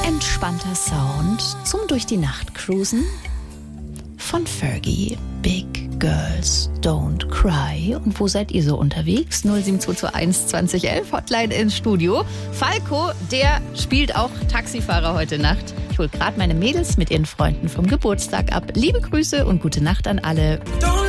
entspannter Sound zum durch die Nacht cruisen von Fergie. Big Girls Don't Cry. Und wo seid ihr so unterwegs? 07221 2011 Hotline ins Studio. Falco, der spielt auch Taxifahrer heute Nacht. Ich hole gerade meine Mädels mit ihren Freunden vom Geburtstag ab. Liebe Grüße und gute Nacht an alle.